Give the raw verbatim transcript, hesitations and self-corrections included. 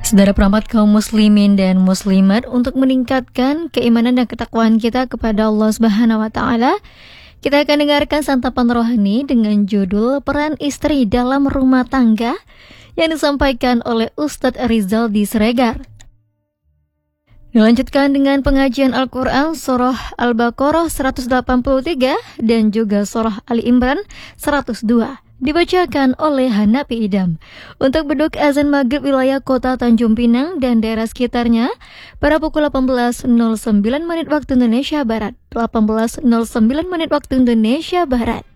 Saudara perangkat kaum muslimin dan muslimat, untuk meningkatkan keimanan dan ketakwaan kita kepada Allah Subhanahu wa taala, kita akan dengarkan santapan rohani dengan judul Peran Istri dalam Rumah Tangga yang disampaikan oleh Ustadz Rizaldi Siregar. Dilanjutkan dengan pengajian Al-Quran Surah Al-Baqarah seratus delapan puluh tiga dan juga Surah Ali Imran seratus dua, dibacakan oleh Hanafi Idam. Untuk beduk azan maghrib wilayah kota Tanjung Pinang dan daerah sekitarnya pada pukul delapan belas nol sembilan menit waktu Indonesia Barat, delapan belas nol sembilan menit waktu Indonesia Barat.